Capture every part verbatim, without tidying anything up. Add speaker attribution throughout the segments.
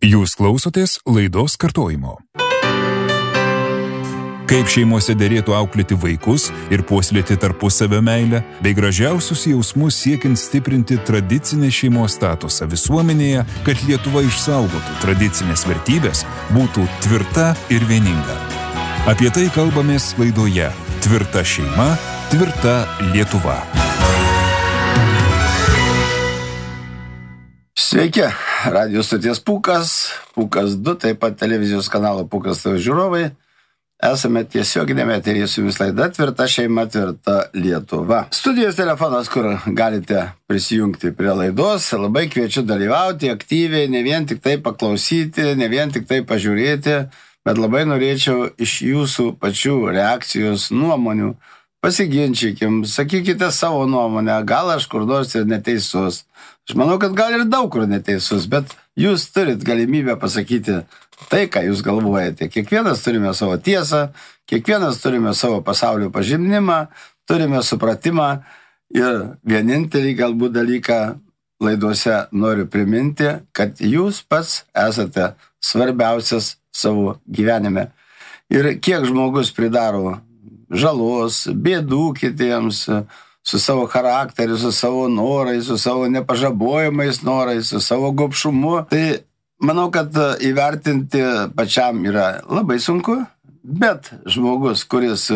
Speaker 1: Jūs klausotės laidos kartojimo. Kaip šeimose derėtų auklėti vaikus ir puoselėti tarpusavio meilę, bei gražiausius jausmus siekiant stiprinti tradicinę šeimos statusą visuomenėje, kad Lietuva išsaugotų tradicinės vertybės, būtų tvirta ir vieninga. Apie tai kalbamės laidoje Tvirta šeima, tvirta Lietuva.
Speaker 2: Sveiki, radio stoties Pūkas, Pūkas du, taip pat televizijos kanalo Pūkas T V žiūrovai. Esame tiesioginėme eteryje su jumis laida Tvirta šeima, tvirta Lietuva. Studijos telefonas, kur galite prisijungti prie laidos. Labai kviečiu dalyvauti aktyviai, ne vien tik tai paklausyti, ne vien tik tai pažiūrėti, bet labai norėčiau iš jūsų pačių reakcijos, nuomonių. Pasiginčykim, sakykite savo nuomonę, gal aš kur nors ir neteisus. Aš manau, kad gal ir daug kur neteisus, bet jūs turit galimybę pasakyti tai, ką jūs galvojate. Kiekvienas turime savo tiesą, kiekvienas turime savo pasaulio pažinimą, turime supratimą ir vienintelį galbūt dalyką laidose noriu priminti, kad jūs pats esate svarbiausias savo gyvenime. Ir kiek žmogus pridaro žalos, bėdų kitiems, su savo charakteriu, su savo norais, su savo nepažabojamais norais, su savo gobšumu. Tai manau, kad įvertinti pačiam yra labai sunku, bet žmogus, kuris,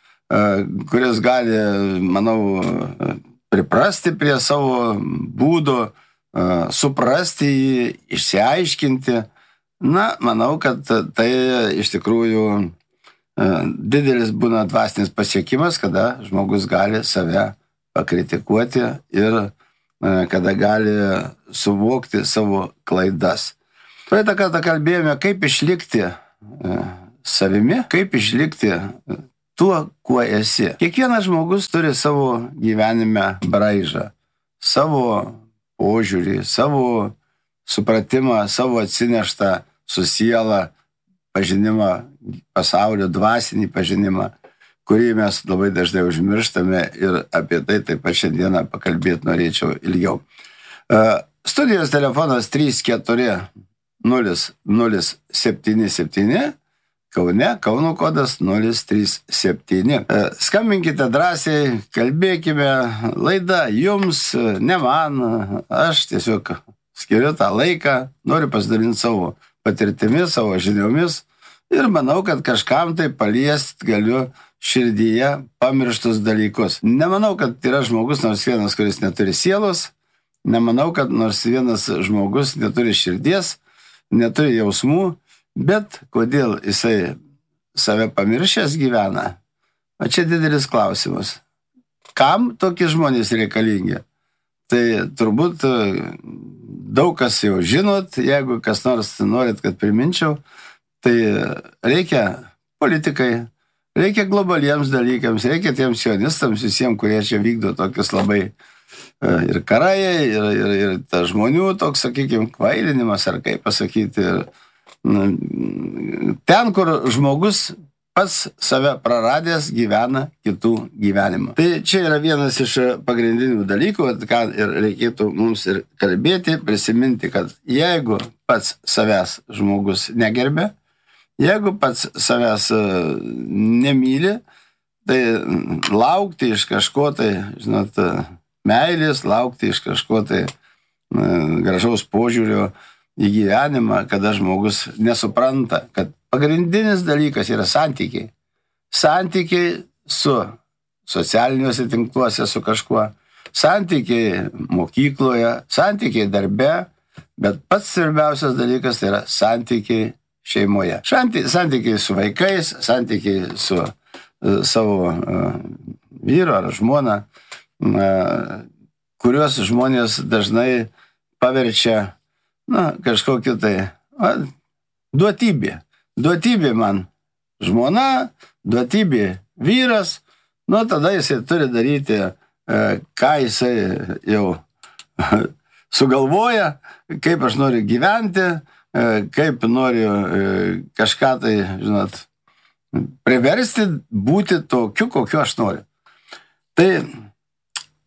Speaker 2: kuris gali, manau, priprasti prie savo būdo, suprasti jį, išsiaiškinti, na, manau, kad tai iš tikrųjų didelis būna dvasinis pasiekimas, kada žmogus gali save pakritikuoti ir kada gali suvokti savo klaidas. Praeitą kartą kalbėjome, kaip išlikti savimi, kaip išlikti tuo, kuo esi. Kiekvienas žmogus turi savo gyvenime braižą, savo požiūrį, savo supratimą, savo atsineštą su siela pažinimą, pasaulio dvasinį pažinimą, kurį mes labai dažnai užmirštame ir apie tai taip pat šiandieną pakalbėti norėčiau ilgiau. Studijos telefonas trys keturi nulis nulis septyni septyni, Kaune, Kauno kodas nulis trys septyni. Skambinkite drąsiai, kalbėkime, laida jums, ne man, aš tiesiog skiriu tą laiką, noriu pasidalinti savo patirtimis, savo žiniomis ir manau, kad kažkam tai paliest galiu širdyje pamirštus dalykus. Nemanau, kad yra žmogus nors vienas, kuris neturi sielos, nemanau, kad nors vienas žmogus neturi širdies, neturi jausmų, bet kodėl jisai save pamiršęs gyvena? O čia didelis klausimas. Kam tokie žmonės reikalingi? Tai turbūt daug kas jau žinot, jeigu kas nors norit, kad priminčiau, tai reikia politikai, reikia globaliems dalykams, reikia tiems sionistams, visiems, kurie čia vykdo tokius labai ir karai, ir, ir, ir ta žmonių toks, sakykime, kvailinimas, ar kaip pasakyti. Ir, ten, kur žmogus pats save praradęs gyvena kitų gyvenimą. Tai čia yra vienas iš pagrindinių dalykų, ką ir reikėtų mums ir kalbėti, prisiminti, kad jeigu pats savęs žmogus negerbė, jeigu pats savęs nemyli, tai laukti iš kažko tai, žinot, meilės, laukti iš kažko tai gražaus požiūrio į gyvenimą, kada žmogus nesupranta, kad pagrindinis dalykas yra santykiai. Santykiai su socialiniuose tinkluose, su kažkuo, santykiai mokykloje, santykiai darbe, bet pats svarbiausias dalykas tai yra santykiai šeimoje. Santykiai su vaikais, santykiai su uh, savo uh, vyru ar žmona, uh, kuriuos žmonės dažnai paverčia na, kažkokiu tai a, duotybė. Duotybė man žmona, duotybė vyras, nu tada jisai turi daryti, e, ką jisai jau sugalvoja, kaip aš noriu gyventi, e, kaip noriu e, kažką tai, žinot, priversti būti tokiu, kokiu aš noriu. Tai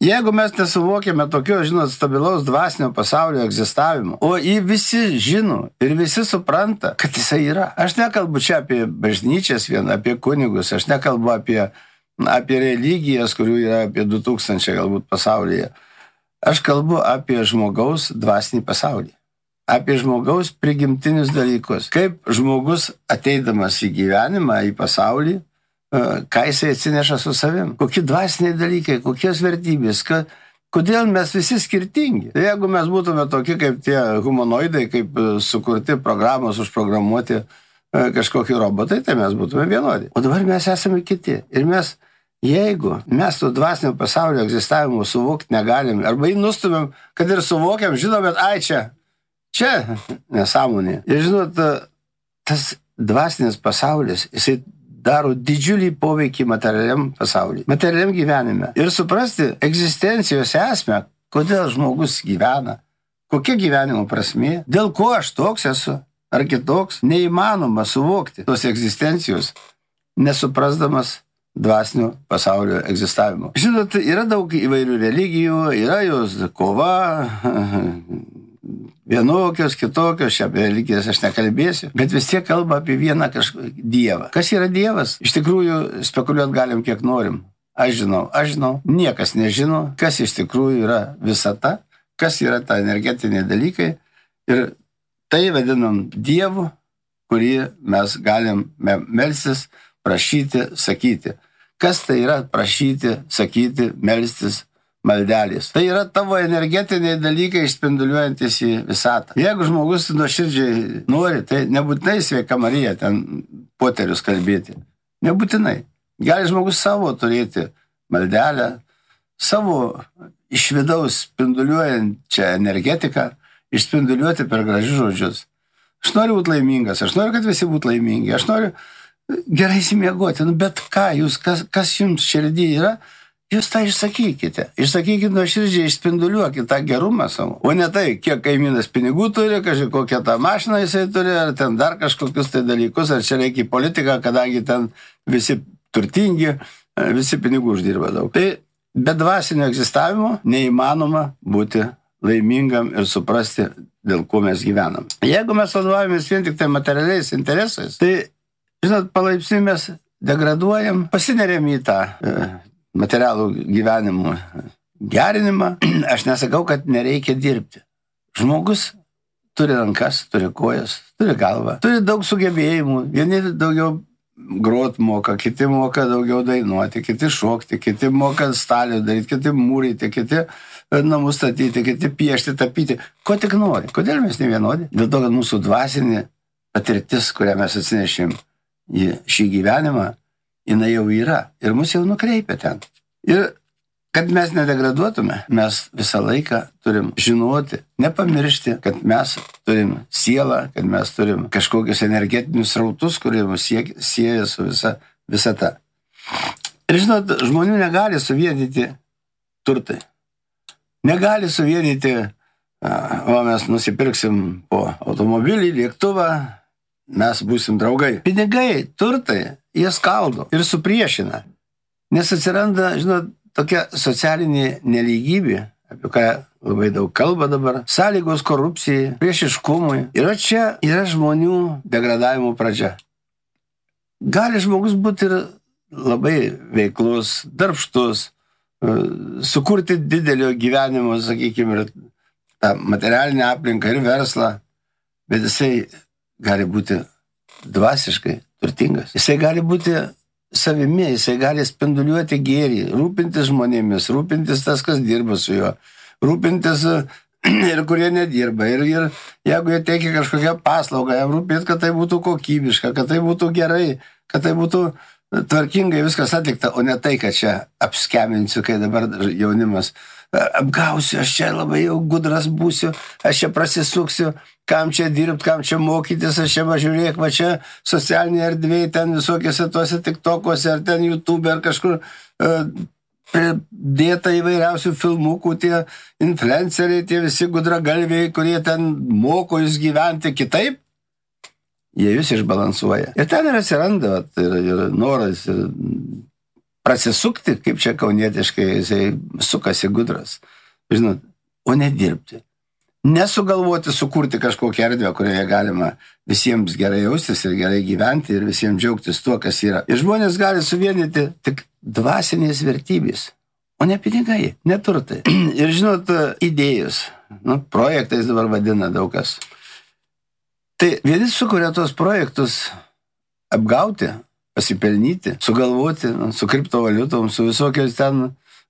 Speaker 2: Jeigu mes nesuvokėme tokio, žinot, stabilaus dvasinio pasaulio egzistavimo, o jį visi žino ir visi supranta, kad jisai yra. Aš nekalbu čia apie bažnyčias vien, apie kunigus, aš nekalbu apie, apie religijas, kurių yra apie du tūkstančiai galbūt pasaulyje. Aš kalbu apie žmogaus dvasinį pasaulį, apie žmogaus prigimtinius dalykus. Kaip žmogus ateidamas į gyvenimą, į pasaulį, ką jisai atsineša su savim, kokie dvasiniai dalykai, kokios vertybės, ka, kodėl mes visi skirtingi. Tai jeigu mes būtume tokie kaip tie humanoidai, kaip sukurti programos, užprogramuoti kažkokie robotai, tai mes būtume vienodi. O dabar mes esame kiti. Ir mes, jeigu mes to dvasinio pasaulio egzistavimo suvokti negalim, arba jį nustumėm, kad ir suvokiam, žinom, bet ai čia, čia nesąmonė. Ir žinot, tas dvasinis pasaulis, jisai daro didžiulį poveikį materialiam pasauliui, materialiam gyvenime. Ir suprasti egzistencijos esmę, kodėl žmogus gyvena, kokia gyvenimo prasmė, dėl ko aš toks esu, ar kitoks, neįmanoma suvokti tos egzistencijos, nesuprasdamas dvasinio pasaulio egzistavimo. Žinot, yra daug įvairių religijų, yra jos kova, vienokios, kitokios, čia apie religijas aš nekalbėsiu, bet vis tiek kalba apie vieną kažkokį Dievą. Kas yra Dievas? Iš tikrųjų, spekuliuot galim kiek norim. Aš žinau, aš žinau, niekas nežino, kas iš tikrųjų yra visata, kas yra ta energetiniai dalykai. Ir tai vadinam Dievu, kurį mes galim melstis, prašyti, sakyti. Kas tai yra prašyti, sakyti, melstis, maldelės? Tai yra tavo energetiniai dalykai išspinduliuojantis į visatą. Jeigu žmogus nuoširdžiai nori, tai nebūtinai sveika Marija ten poterius kalbėti. Nebūtinai. Gali žmogus savo turėti maldelę, savo iš vidaus spinduliuojančią energetiką, išspinduliuoti per gražius žodžius. Aš noriu būti laimingas, aš noriu, kad visi būtų laimingi, aš noriu gerai įsimiegoti, nu, bet ką jūs, kas, kas jums širdį yra, jūs tą išsakykite. Išsakykite nuoširdžiai, išspinduliuokite tą gerumą savo. O ne tai, kiek kaimynas pinigų turi, kažkai kokią tą mašiną jisai turi, ar ten dar kažkokius tai dalykus, ar čia reikia į politiką, kadangi ten visi turtingi, visi pinigų uždirba daug. Tai be dvasinio egzistavimo neįmanoma būti laimingam ir suprasti, dėl ko mes gyvenam. Jeigu mes vadovavomės vien tik tai materialiais interesais, tai, žinot, palaipsniui mes degraduojam, pasineriam į tą materialų gyvenimo gerinimą. Aš nesakau, kad nereikia dirbti. Žmogus turi rankas, turi kojas, turi galvą, turi daug sugebėjimų. Vieni daugiau grot moka, kiti moka daugiau dainuoti, kiti šokti, kiti moka stalių daryti, kiti mūryti, kiti namus statyti, kiti piešti, tapyti. Ko tik nori. Kodėl mes ne vienodi? Dėl to, kad mūsų dvasinė patirtis, kurią mes atsinešėm į šį gyvenimą, jinai jau yra ir mus jau nukreipia ten. Ir kad mes nedegraduotume, mes visą laiką turim žinoti, nepamiršti, kad mes turim sielą, kad mes turim kažkokius energetinius srautus, kurie mus sieja su visa visata. Ir žinot, žmonių negali suvienyti turtai. Negali suvienyti, o mes nusipirksim po automobilį, lėktuvą, mes būsim draugai. Pinigai, turtai, jie skaldo ir supriešina. Nes atsiranda, žinot, tokia socialinė nelygybė, apie ką labai daug kalba dabar, sąlygos korupcijai, priešiškumui. Ir čia yra žmonių degradavimo pradžia. Gali žmogus būti ir labai veiklus, darbštus, sukurti didelio gyvenimo, sakykime, ir tą materialinę aplinką ir verslą, bet jisai gali būti dvasiškai turtingas. Jisai gali būti savimi, jisai gali spinduliuoti gėrį, rūpintis žmonėmis, rūpintis tas, kas dirba su juo, rūpintis ir kurie nedirba. Ir, ir jeigu jie teikia kažkokią paslaugą, jam rūpėt, kad tai būtų kokybiška, kad tai būtų gerai, kad tai būtų tvarkingai viskas atlikta, o ne tai, kad čia apskeminsiu, kai dabar jaunimas apgausiu, aš čia labai jau gudras būsiu, aš čia prasisuksiu, kam čia dirbti, kam čia mokytis, aš čia važiuok, va čia socialinė erdvėje, ten visokiose tuose tiktokuose, ar ten YouTube, ar kažkur uh, dėta įvairiausių filmukų, tie influenceriai, tie visi gudragalviai, kurie ten moko jūs gyventi kitaip, jie jūs išbalansuoja. Ir ten ir atsiranda, ir, ir noras, ir prasisukti, kaip čia kaunietiškai, jisai sukasi gudras. Žinot, o nedirbti. Nesugalvoti, sukurti kažkokią erdvę, kurioje galima visiems gerai jaustis ir gerai gyventi ir visiems džiaugtis tuo, kas yra. Ir žmonės gali suvienyti tik dvasinės vertybės, o ne pinigai, ne turtai. Ir žinot, idėjos, nu, projektais dabar vadina daug kas. Tai vieni sukuria tos projektus apgauti, pasipelnyti, sugalvoti, nu, su kriptovaliutom, su visokiais ten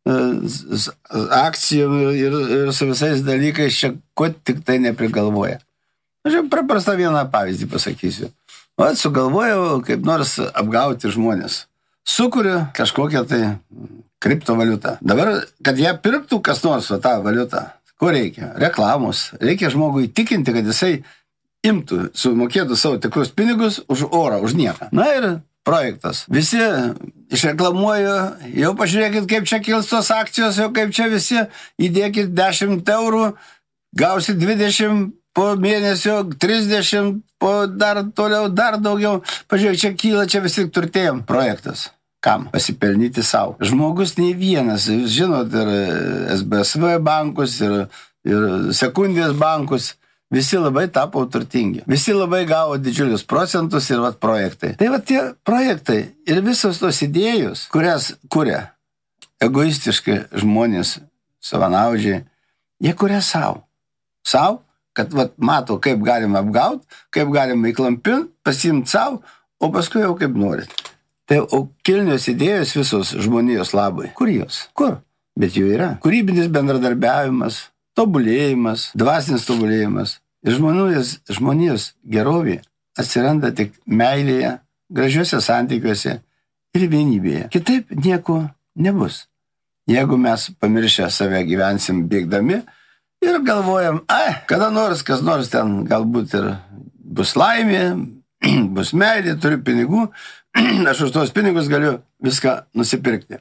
Speaker 2: akcijom ir, ir, ir su visais dalykais čia ko tik tai neprigalvoja. Aš jau paprastą vieną pavyzdį pasakysiu. O sugalvojau kaip nors apgauti žmonės. Sukuriu kažkokią tai kriptovaliutą. Dabar, kad ją pirktų kas nors va, tą valiutą, ko reikia? Reklamos. Reikia žmogui įtikinti, kad jisai imtų, sumokėtų savo tikrus pinigus už orą, už nieką. Na ir projektas. Visi išreklamuoju, jau pažiūrėkit, kaip čia kils tos akcijos, jau kaip čia visi įdėkit dešimt eurų, gausit dvidešimt po mėnesio, trisdešimt, po dar toliau, dar daugiau. Pažiūrėk, čia kyla, čia visi turtėjom. Projektas. Kam? Pasipelnyti savo. Žmogus nei vienas, jūs žinot, ir S B S V bankus, ir, ir sekundės bankus, visi labai tapo turtingi. Visi labai gavo didžiulius procentus ir vat projektai. Tai vat tie projektai ir visos tos idėjos, kurias kuria egoistiškai žmonės, savanaudžiai, jie kuria savo. Savo, kad vat mato, kaip galima apgauti, kaip galima įklampinti, pasiimti savo, o paskui jau kaip norit. Tai o kilnios idėjos visos žmonijos labai. Kur jos? Kur? Bet jų yra. Kūrybinis bendradarbiavimas, tobulėjimas, dvasinis tobulėjimas. Ir žmonijos, žmonijos gerovė atsiranda tik meilėje, gražiuose santykiuose ir vienybėje. Kitaip nieko nebus. Jeigu mes pamiršę save gyvensim bėgdami ir galvojam, ai, kada nors, kas nors ten galbūt ir bus laimė, bus meilė, turiu pinigų, aš už tos pinigus galiu viską nusipirkti.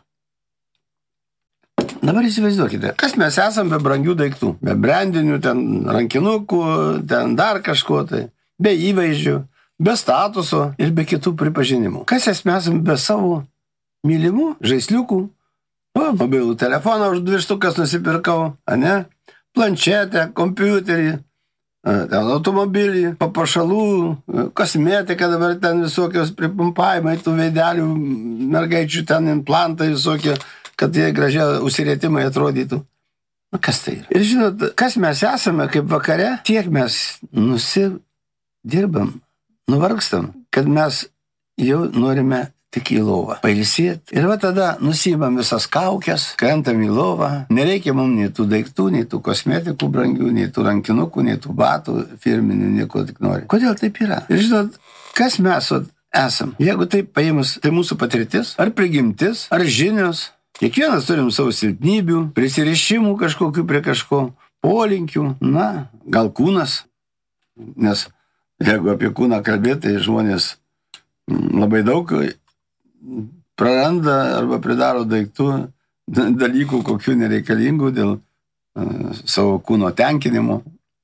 Speaker 2: Dabar įsivaizduokite, kas mes esam be brangių daiktų, be brandinių, ten rankinukų, ten dar kažko tai, be įvaizdžių, be statuso ir be kitų pripažinimų. Kas mes esam be savo mylimų žaisliukų, o, mobilų telefoną už dvi štukas nusipirkau, ane, planšetę, kompiuterį, ten automobilį, papuošalų, kosmetiką, dabar ten visokios pripumpavimai, tų veidelių, mergaičių ten implantai visokie, kad jie gražiai užsirėtimai atrodytų. Nu, kas tai yra? Ir žinot, kas mes esame kaip vakare, tiek mes nusidirbam, nuvargstam, kad mes jau norime tik į lovą pailsėti. Ir va tada nusiimam visas kaukės, krentam į lovą, nereikia mums nei tų daiktų, nei tų kosmetikų brangių, nei tų rankinukų, nei tų batų firminių, nieko tik nori. Kodėl taip yra? Ir žinot, kas mes vat, esam? Jeigu taip paėmus, tai mūsų patirtis, ar prigimtis, ar žinios. Kiekvienas turim savo silpnybių, prisirišimų kažkokių prie kažko, polinkių, na, gal kūnas, nes jeigu apie kūną kalbėti, tai žmonės labai daug praranda arba pridaro daiktų, dalykų kokių nereikalingų dėl uh, savo kūno tenkinimo.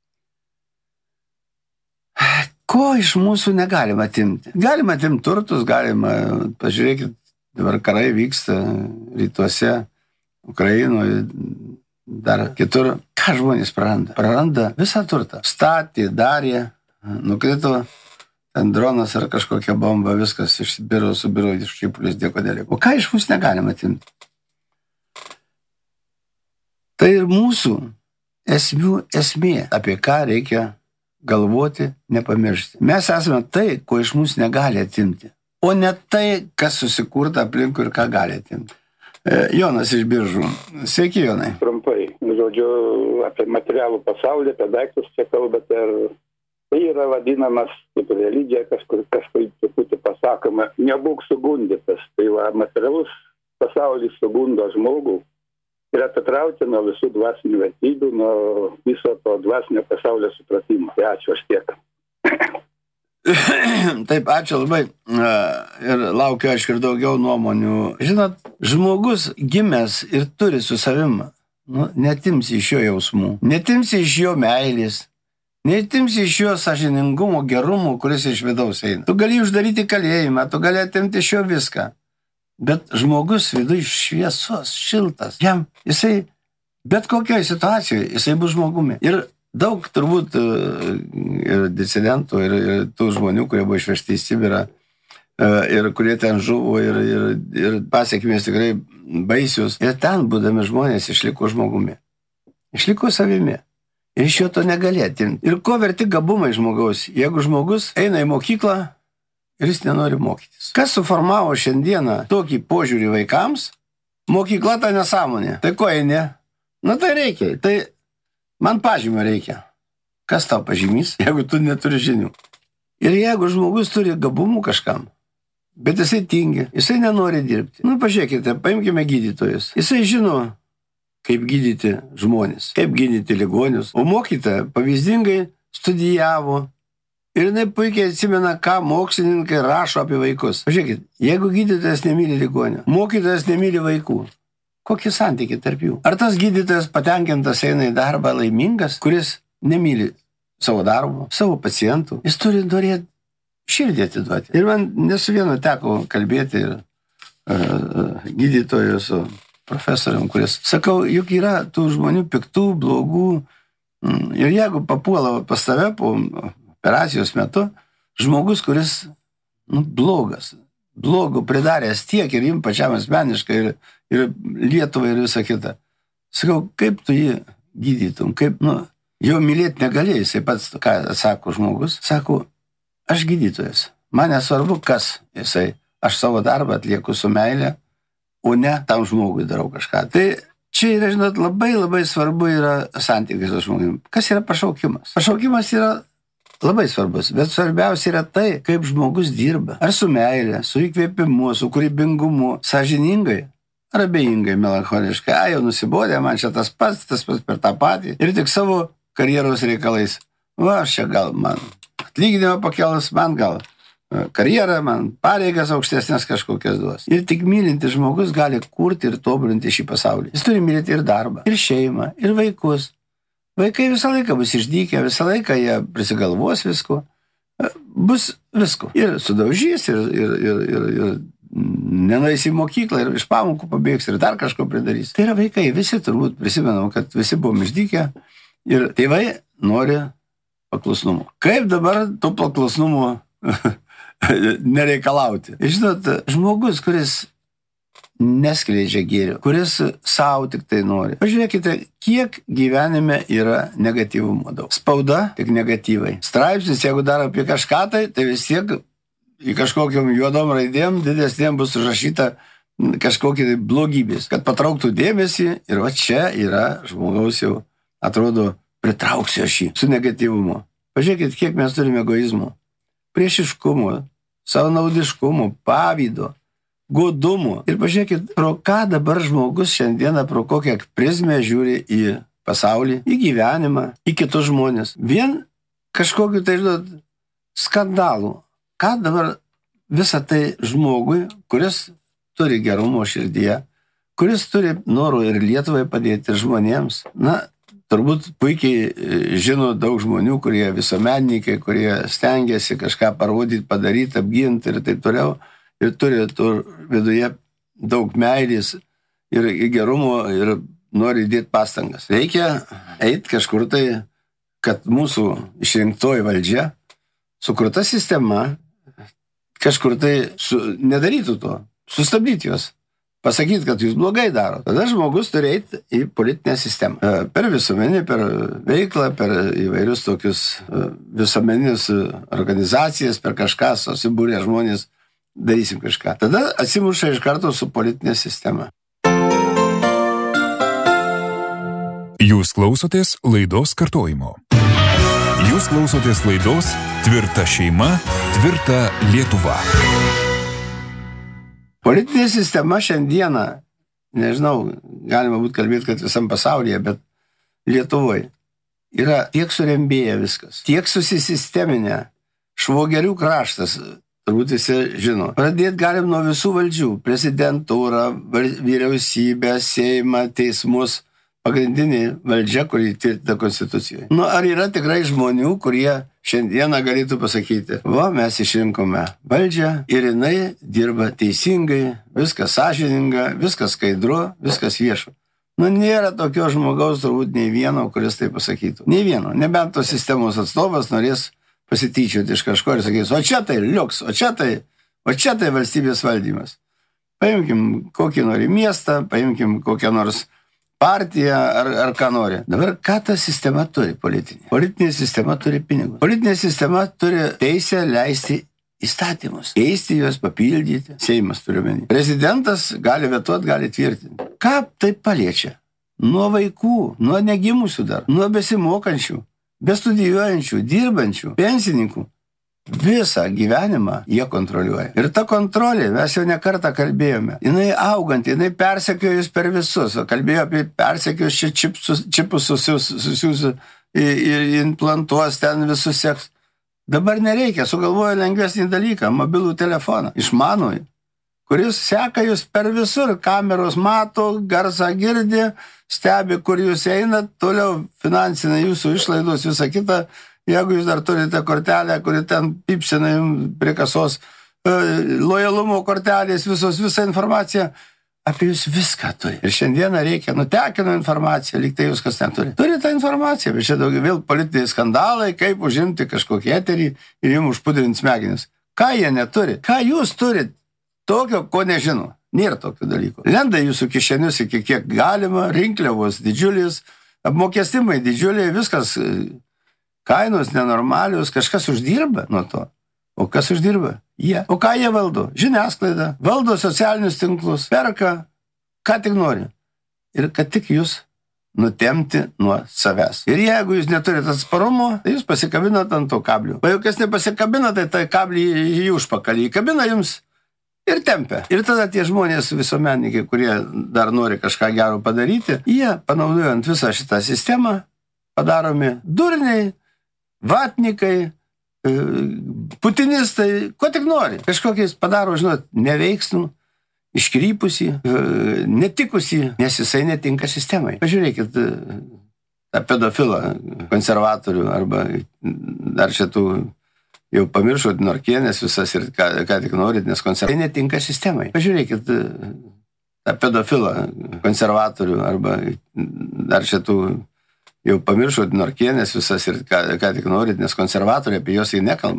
Speaker 2: Ko iš mūsų negalima atimti? Galima atimti turtus, galima, pažiūrėkit, dabar karai vyksta rytuose, Ukrainoje, dar kitur. Ką žmonės praranda? Praranda visą turtą. Statė, darė, nukrito ten dronas ar kažkokia bomba, viskas išsibiro, subiro, iščipulis, dėko dėlė. O ką iš mūsų negalima atimti? Tai ir mūsų esmių esmė, apie ką reikia galvoti, nepamiršti. Mes esame tai, ko iš mūsų negali atimti. O ne tai, kas susikurta aplinkui ir ką gali atimti. E, Jonas iš Biržų. Sveiki, Jonai.
Speaker 3: Trumpai, žodžiu, apie materialų pasaulį, apie daiktus čia kalbate. Tai yra vadinamas, kaip religija, kažkur kažkur truputį pasakoma, nebūk sugundytas. Tai va, materialus pasaulis sugundo žmogų ir atitraukia nuo visų dvasinių vertybių, nuo viso to dvasinio pasaulio supratimo. Tai ačiū, aš tiek.
Speaker 2: Taip, ačiū labai. Ir laukiu, aišku, ir daugiau nuomonių. Žinot, žmogus gimęs ir turi su savim, nu, netimsi iš jo jausmų, netimsi iš jo meilės, netimsi iš jo sąžiningumo, gerumo, kuris iš vidaus eina. Tu gali uždaryti kalėjimą, tu gali atimti iš jo viską. Bet žmogus viduje šviesos, šiltas. Jam, jisai, bet kokioje situacijoje, jisai bus žmogumi. Ir daug turbūt ir disidentų, ir, ir tų žmonių, kurie buvo išvežti į Sibirą, ir kurie ten žuvo, ir, ir, ir pasiekmės tikrai baisius. Ir ten, būdami žmonės, išliko žmogumi. Išliko savimi. Ir iš jo to negali atimti. Ir ko verti gabumai žmogaus, jeigu žmogus eina į mokyklą ir jis nenori mokytis. Kas suformavo šiandieną tokį požiūrį vaikams? Mokykla ta nesąmonė. Tai ko eini? Na tai reikia. Tai man pažymio reikia. Kas tau pažymys, jeigu tu neturi žinių? Ir jeigu žmogus turi gabumų kažkam, bet jisai tingi, jisai nenori dirbti. Nu, pažiūrėkite, paimkime gydytojus. Jisai žino, kaip gydyti žmonės, kaip gydyti ligonius. O mokytoja pavyzdingai studijavo. Ir jinai puikiai atsimena, ką mokslininkai rašo apie vaikus. Pažiūrėkit, jeigu gydytojas nemyli ligonio, mokytojas nemyli vaikų, kokie santykiai tarp jų? Ar tas gydytojas patenkintas eina į darbą laimingas, kuris nemyli savo darbo, savo pacientų? Jis turi norėti širdį atiduoti. Ir man nesu vieno teko kalbėti ir uh, gydytojų su profesorium, kuris, sakau, juk yra tų žmonių piktų, blogų. Ir jeigu papuola pas tave po operacijos metu, žmogus, kuris nu, blogas, blogo pridaręs tiek ir jums pačiam asmeniškai, ir, ir Lietuvai, ir visa kita. Sakau, kaip tu jį gydytum, kaip, nu, jo mylėti negalėjai, jisai pats, ką atsako žmogus, sako, aš gydytojas, man nesvarbu, kas jisai, aš savo darbą atlieku su meilė, o ne tam žmogui darau kažką. Tai čia yra, žinot, labai labai svarbu yra santykiai su žmogumi. Kas yra pašaukimas? Pašaukimas yra labai svarbus, bet svarbiausia yra tai, kaip žmogus dirba. Ar su meilė, su įkvėpimu, su kūrybingumu, sąžiningai, ar abejingai, melancholiškai. A, jau nusibodė, man čia tas pats, tas pats per tą patį. Ir tik savo karjeros reikalais. Va, aš čia gal man atlyginimą pakėlus, man gal karjerą, man pareigas aukštesnės kažkokias duos. Ir tik mylintis žmogus gali kurti ir tobulinti šį pasaulį. Jis turi mylėti ir darbą, ir šeimą, ir vaikus. Vaikai visą laiką bus išdykę, visą laiką jie prisigalvos visko, bus visko. Ir sudaužys, ir, ir, ir, ir, ir nenueis į mokyklą, ir iš pamokų pabėgs, ir dar kažko pridarys. Tai yra vaikai, visi turbūt prisimenam, kad visi buvom išdykę, ir tėvai nori paklusnumo. Kaip dabar to paklusnumo nereikalauti? Žinot, žmogus, kuris neskleidžia gėrio, kuris savo tik tai nori. Pažiūrėkite, kiek gyvenime yra negatyvumo daug. Spauda tik negatyvai. Straipsnis, jeigu dar apie kažką tai, tai vis tiek į kažkokiam juodom raidėm didesnėm bus užrašyta kažkokie tai blogybės, kad patrauktų dėmesį ir va čia yra žmogaus jau, atrodo, pritrauksiu šį su negatyvumu. Pažiūrėkite, kiek mes turime egoizmo, priešiškumo, savanaudiškumo, pavydo, godumo. Ir pažiūrėkit, pro ką dabar žmogus šiandieną, pro kokią prizmę žiūri į pasaulį, į gyvenimą, į kitus žmonės. Vien kažkokiu tai, žinot, skandalų. Ką dabar visą tai žmogui, kuris turi gerumo širdyje, kuris turi norų ir Lietuvai padėti, ir žmonėms. Na, turbūt puikiai žino daug žmonių, kurie visuomenininkai, kurie stengiasi kažką parodyti, padaryti, apginti ir taip toliau. Ir turi tur viduje daug meilės ir gerumo ir nori įdėti pastangas. Reikia eiti kažkur tai, kad mūsų išrinktoji valdžia, sukurta sistema, kažkur tai su, nedarytų to, sustabdyti juos, pasakyti, kad jūs blogai daro. Tada žmogus turi eiti į politinę sistemą. Per visuomenį, per veiklą, per įvairius tokius visuomeninius organizacijas, per kažką susibūrė žmonės, darysim kažką. Tada atsimuša iš karto su politinė sistema.
Speaker 1: Jūs klausotės laidos kartojimo. Jūs klausotės laidos Tvirta šeima, tvirta Lietuva.
Speaker 2: Politinė sistema šiandieną, nežinau, galima būtų kalbėti, kad visam pasaulyje, bet Lietuvoje yra tiek surembėję viskas, tiek susisisteminę, švogerių kraštas, turbūt visi žino. Pradėti galim nuo visų valdžių. Prezidentūrą, vyriausybę, Seimą, teismus. Pagrindinė valdžia, kuri tvirtina Konstitucijoje. Nu, ar yra tikrai žmonių, kurie šiandieną galėtų pasakyti, va, mes išrinkome valdžią ir jinai dirba teisingai, viskas sąžininga, viskas skaidru, viskas viešu. Nu, nėra tokio žmogaus turbūt nei vieno, kuris tai pasakytų. Nei vieno. Nebent tos sistemos atstovas norės pasityčioti iš kažko ir sakys, o čia tai liuks, o čia tai, o čia tai valstybės valdymas. Paimkim kokį nori miestą, paimkim kokią nors partiją ar, ar ką nori. Dabar ką ta sistema turi politinė? Politinė sistema turi pinigus. Politinė sistema turi teisę leisti įstatymus. Keisti juos, papildyti. Seimas turi menį. Prezidentas gali vetuoti, gali tvirtinti. Ką tai paliečia? Nuo vaikų, nuo negimusių dar, nuo besimokančių, bestudijuojančių, dirbančių, pensininkų. Visą gyvenimą jie kontroliuoja. Ir ta kontrolė, mes jau ne kartą kalbėjome, jinai augant, jinai persekiojus per visus. Kalbėjo apie persekiojus čia čipsus, čipus susius ir implantuos ten visus seks. Dabar nereikia, sugalvoja lengvesnį dalyką, mobilų telefoną, išmanųjį, kuris seka jūs per visur, kameros mato, garsą girdi, stebi, kur jūs einat, toliau finansinai jūsų išlaidos, visą kitą. Jeigu jūs dar turite kortelę, kuri ten pipsina jums prie kasos, lojalumo kortelės, visos, visą informaciją, apie jūs viską turi. Ir šiandieną reikia, nutekino informaciją, lyg tai jūs kas neturi. Turi tą informaciją, bet čia daugiau vėl politiniai skandalai, kaip užimti kažkokį eterį ir jums užpudrinti smegenis. Ką jie neturi? Ką jūs turit tokio, ko nežino? Nėra tokių dalykų. Lenda jūsų kišenius iki kiek galima, rinkliavos didžiulis, apmokestimai didžiuliai, viskas... Kainos nenormalios, kažkas uždirba nuo to. O kas uždirba? Jie. O ką jie valdo? Žiniasklaida. Valdo socialinius tinklus. Perka, ką tik nori. Ir kad tik jūs nutemti nuo savęs. Ir jeigu jūs neturite atsparumo, tai jūs pasikabinat ant to kablio. O jau kas nepasikabina, tai tai kablį į užpakalį įkabina jums ir tempia. Ir tada tie žmonės visuomenininkai, kurie dar nori kažką gero padaryti, jie, panaudojant visą šitą sistemą, padaromi durniai, vatnikai, putinistai, ko tik nori. Kažkokiais padaro, žinot, neveiksnų, iškrypusį, netikusį, nes jisai netinka sistemai. Pažiūrėkit tą pedofilą, konservatorių, arba dar šitų, jau pamiršot Norkienės visas ir ką, ką tik norit, nes konservatoriai netinka sistemai. Pažiūrėkit tą pedofilą, konservatorių, arba dar šitų, jau pamiršot Norkienės visas ir ką, ką tik norit, nes konservatoriai apie jos jį nekalba.